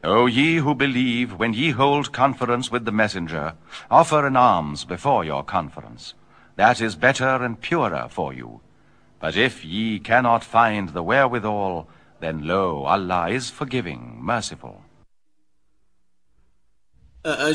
O ye who believe, when ye hold conference with the messenger, offer an alms before your conference. That is better and purer for you. But if ye cannot find the wherewithal, then lo, Allah is forgiving, merciful.